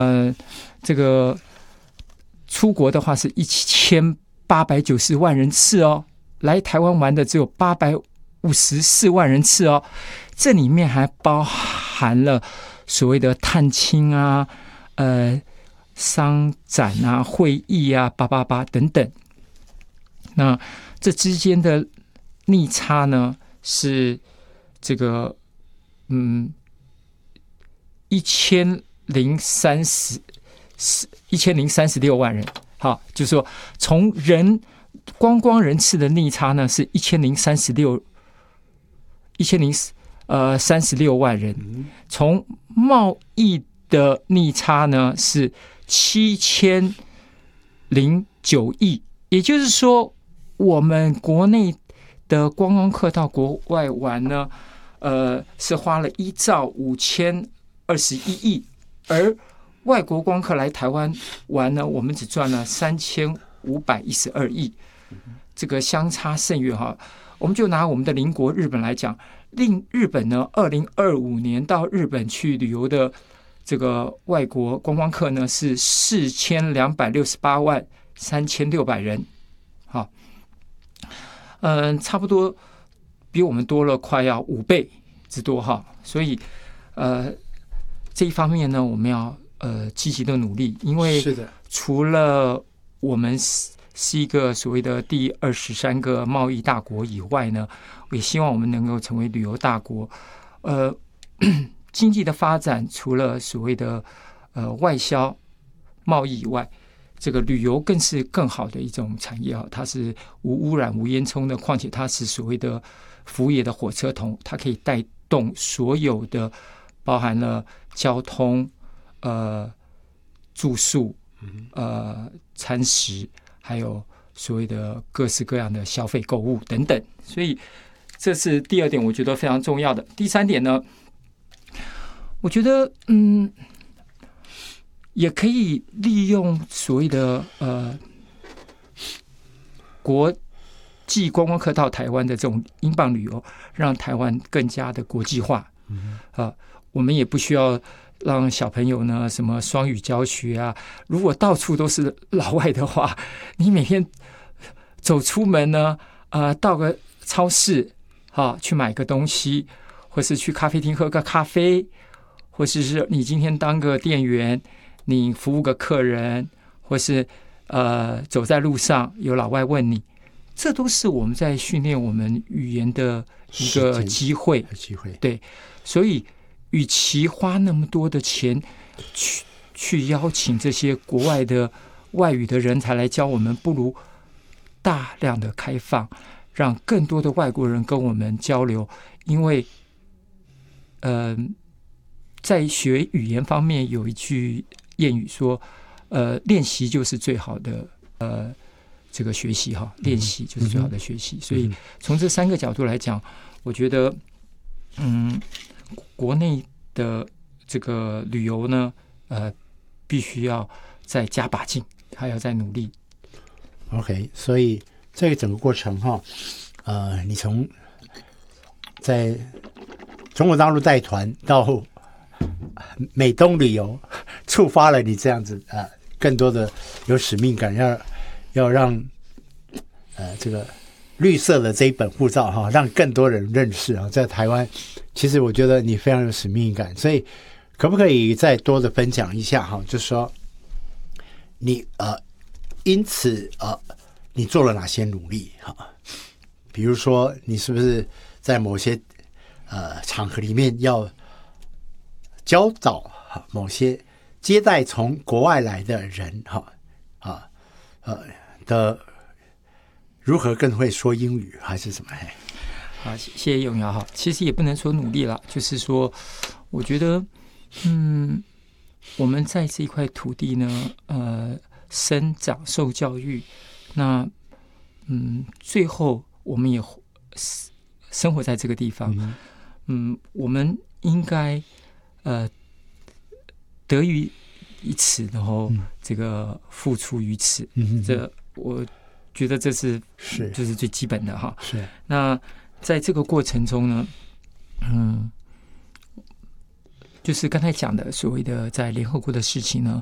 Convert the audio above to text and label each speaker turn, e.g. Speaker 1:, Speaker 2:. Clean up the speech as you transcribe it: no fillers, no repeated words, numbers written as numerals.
Speaker 1: 这个出国的话是1890万人次哦，来台湾玩的只有854万人次哦，这里面还包含了所谓的探亲啊、商展啊、会议啊、888等等。那这之间的逆差呢，是这个1036万人。好，就是说从观光人次的逆差呢是1036万人，从贸易的逆差呢是7009亿，也就是说，我们国内的观光客到国外玩呢，是花了1兆5021亿，而外国观光客来台湾玩呢，我们只赚了3512亿，这个相差甚远哈。我们就拿我们的邻国日本来讲，日本呢，2025年到日本去旅游的这个外国观光客呢是4268万3600人，好，差不多比我们多了快要5倍之多哈。所以这一方面呢，我们要积极的努力，因为除了我们是一个所谓的第23个贸易大国以外呢，我也希望我们能够成为旅游大国。经济的发展除了所谓的外销贸易以外，这个旅游更是更好的一种产业啊，它是无污染、无烟囱的，况且它是所谓的服务业的火车头，它可以带动所有的，包含了交通、住宿、餐食，还有所谓的各式各样的消费购物等等。所以这是第二点，我觉得非常重要的。第三点呢，我觉得也可以利用所谓的国际观光客到台湾的这种英镑旅游，让台湾更加的国际化。我们也不需要让小朋友呢什么双语教学啊，如果到处都是老外的话，你每天走出门呢，到个超市去买个东西，或是去咖啡厅喝个咖啡，或是你今天当个店员，你服务个客人，或是走在路上有老外问你，这都是我们在训练我们语言的一个机会。对，所以与其花那么多的钱去邀请这些国外的外语的人才来教我们，不如大量的开放，让更多的外国人跟我们交流。因为在学语言方面有一句谚语说，练习就是最好的这个学习哈，练习就是最好的学习。所以从这3个角度来讲，我觉得国内的这个旅游呢，必须要再加把劲，还要再努力。
Speaker 2: OK， 所以这个整个过程哈，你从在中国大陆带团到美东旅游，触发了你这样子更多的有使命感，要让这个绿色的这一本护照哈，让更多人认识啊，在台湾，其实我觉得你非常有使命感，所以可不可以再多的分享一下哈？就是说你因此你做了哪些努力哈？比如说你是不是在某些场合里面要教导某些接待从国外来的人的如何更会说英语还是什么？
Speaker 1: 好，谢谢永尧哈。其实也不能说努力了，就是说，我觉得，我们在这一块土地呢，生长受教育，那，最后我们也生活在这个地方，我们应该得于此，然后这个付出于此，这我觉得这是就是最基本的哈。
Speaker 2: 是。
Speaker 1: 那在这个过程中呢， 就是刚才讲的所谓的在联合国的事情呢，